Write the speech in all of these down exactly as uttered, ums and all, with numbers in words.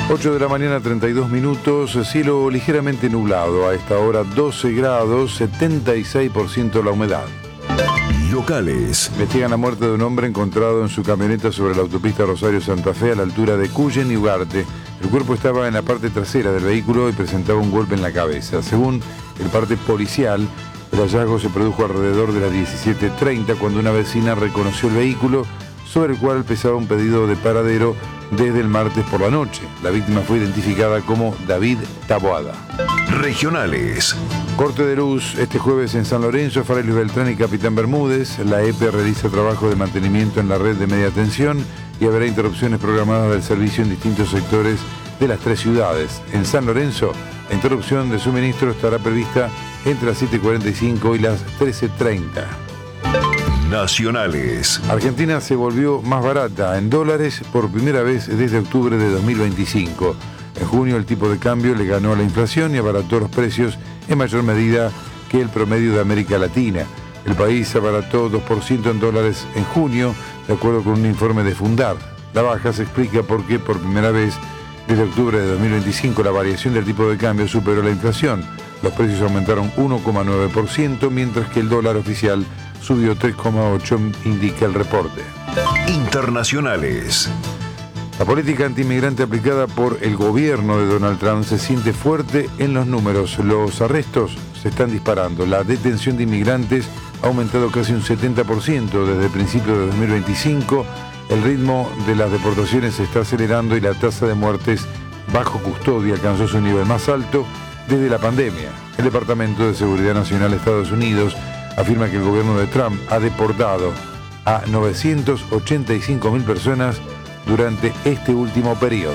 ocho de la mañana, treinta y dos minutos, cielo ligeramente nublado, a esta hora doce grados, setenta y seis por ciento la humedad. Locales. Investigan la muerte de un hombre encontrado en su camioneta sobre la autopista Rosario-Santa Fe a la altura de Cuyen y Ugarte. El cuerpo estaba en la parte trasera del vehículo y presentaba un golpe en la cabeza. Según el parte policial, el hallazgo se produjo alrededor de las diecisiete treinta cuando una vecina reconoció el vehículo sobre el cual pesaba un pedido de paradero desde el martes por la noche. La víctima fue identificada como David Taboada. Regionales. Corte de luz este jueves en San Lorenzo, Farelio Beltrán y Capitán Bermúdez. La E P E realiza trabajo de mantenimiento en la red de media tensión y habrá interrupciones programadas del servicio en distintos sectores de las tres ciudades. En San Lorenzo, la interrupción de suministro estará prevista entre las siete cuarenta y cinco y las trece treinta. Nacionales. Argentina se volvió más barata en dólares por primera vez desde octubre de dos mil veinticinco. En junio el tipo de cambio le ganó a la inflación y abarató los precios en mayor medida que el promedio de América Latina. El país abarató dos por ciento en dólares en junio, de acuerdo con un informe de Fundar. La baja se explica porque por primera vez desde octubre de dos mil veinticinco la variación del tipo de cambio superó la inflación. Los precios aumentaron uno coma nueve por ciento, mientras que el dólar oficial subió tres coma ocho por ciento, indica el reporte. Internacionales. La política antiinmigrante aplicada por el gobierno de Donald Trump se siente fuerte en los números. Los arrestos se están disparando. La detención de inmigrantes ha aumentado casi un setenta por ciento desde el principio de dos mil veinticinco. El ritmo de las deportaciones se está acelerando y la tasa de muertes bajo custodia alcanzó su nivel más alto desde la pandemia. El Departamento de Seguridad Nacional de Estados Unidos afirma que el gobierno de Trump ha deportado a novecientas ochenta y cinco mil personas durante este último periodo.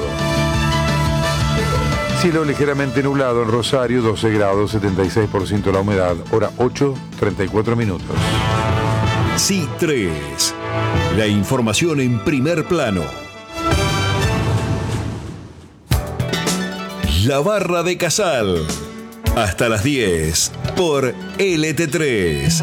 Cielo ligeramente nublado en Rosario, doce grados, setenta y seis por ciento la humedad, hora ocho, treinta y cuatro minutos. C tres. La información en primer plano. La Barra de Casal. Hasta las diez por L T tres.